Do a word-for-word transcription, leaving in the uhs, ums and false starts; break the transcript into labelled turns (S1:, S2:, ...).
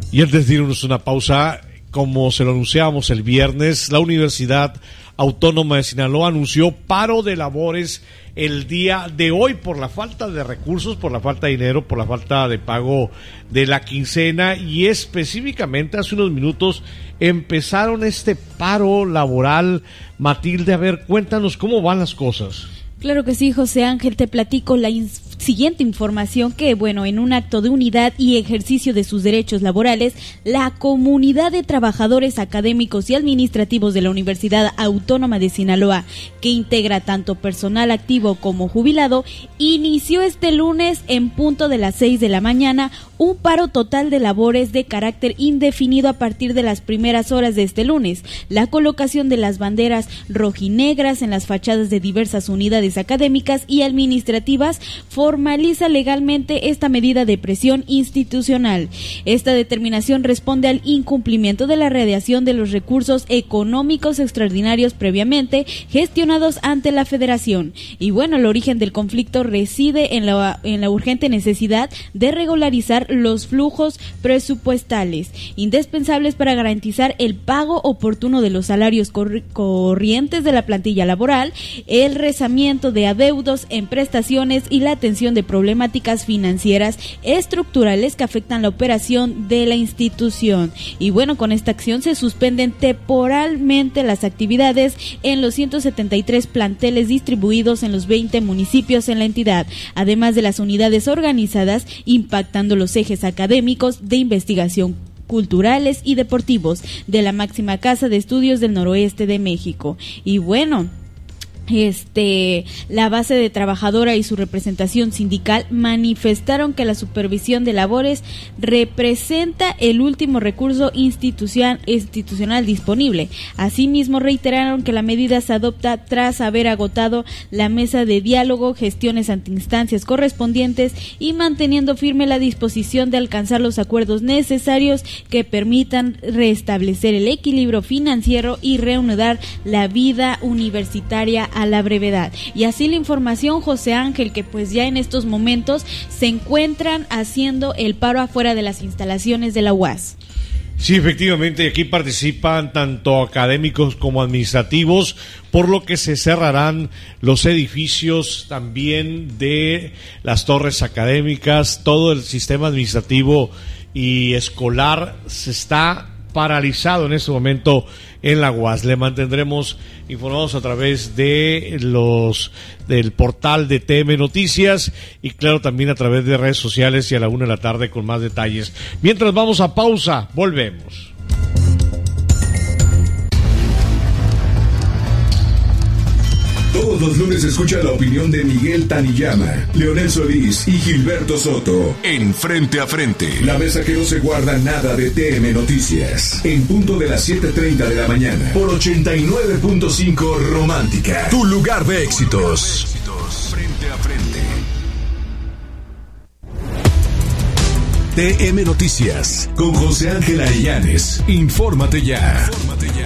S1: Y antes de irnos una pausa, como se lo anunciábamos el viernes, la Universidad Autónoma de Sinaloa anunció paro de labores el día de hoy por la falta de recursos, por la falta de dinero, por la falta de pago de la quincena, y específicamente hace unos minutos empezaron este paro laboral. Matilde, a ver, cuéntanos cómo van las cosas.
S2: Claro que sí, José Ángel, te platico la ins- siguiente información que, bueno, en un acto de unidad y ejercicio de sus derechos laborales, la comunidad de trabajadores académicos y administrativos de la Universidad Autónoma de Sinaloa, que integra tanto personal activo como jubilado, inició este lunes en punto de las seis de la mañana un paro total de labores de carácter indefinido a partir de las primeras horas de este lunes. La colocación de las banderas rojinegras en las fachadas de diversas unidades académicas y administrativas formaliza legalmente esta medida de presión institucional. Esta determinación responde al incumplimiento de la radiación de los recursos económicos extraordinarios previamente gestionados ante la Federación. Y bueno, el origen del conflicto reside en la, en la urgente necesidad de regularizar los flujos presupuestales indispensables para garantizar el pago oportuno de los salarios corri- corrientes de la plantilla laboral, el rezamiento de adeudos en prestaciones y la atención de problemáticas financieras estructurales que afectan la operación de la institución. Y bueno, con esta acción se suspenden temporalmente las actividades en los ciento setenta y tres planteles distribuidos en los veinte municipios en la entidad, además de las unidades organizadas, impactando los ejes académicos, de investigación, culturales y deportivos de la máxima casa de estudios del noroeste de México. Y bueno, Este, la base de trabajadora y su representación sindical manifestaron que la supervisión de labores representa el último recurso institucional, institucional disponible. Asimismo, reiteraron que la medida se adopta tras haber agotado la mesa de diálogo, gestiones ante instancias correspondientes y manteniendo firme la disposición de alcanzar los acuerdos necesarios que permitan restablecer el equilibrio financiero y reanudar la vida universitaria a la brevedad. Y así la información, José Ángel, que pues ya en estos momentos se encuentran haciendo el paro afuera de las instalaciones de la U A S.
S1: Sí, efectivamente, aquí participan tanto académicos como administrativos, por lo que se cerrarán los edificios también de las torres académicas. Todo el sistema administrativo y escolar se está paralizado en este momento en la U A S. Le mantendremos informados a través de los del portal de T M Noticias y claro también a través de redes sociales y a la una de la tarde con más detalles. Mientras vamos a pausa, volvemos.
S3: Todos los lunes escucha la opinión de Miguel Taniyama, Leonel Solís y Gilberto Soto en Frente a Frente. La mesa que no se guarda nada de T M Noticias. En punto de las siete treinta de la mañana. Por ochenta y nueve punto cinco Romántica. Tu lugar de éxitos. Frente a Frente. T M Noticias. Con José Ángel Arellanes. Infórmate ya. Infórmate ya.